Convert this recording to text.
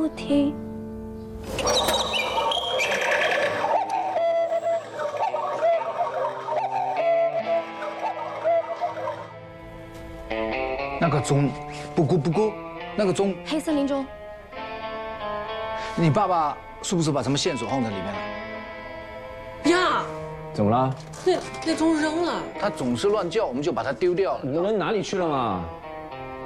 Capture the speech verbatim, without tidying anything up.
不停。 那个钟，不咕不咕，那个钟， 黑森林钟。 你爸爸是不是把什么线索放在里面了？ 呀， 怎么了？ 那那钟扔了。 他总是乱叫，我们就把它丢掉了。 扔哪里去了嘛？